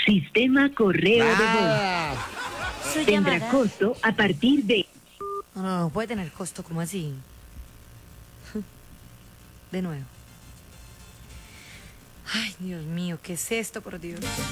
Sistema correo de voz. Nada. Su Tendrá llamada. costo a partir de... No, puede tener costo, ¿como así? De nuevo. Ay, Dios mío, ¿qué es esto, por Dios?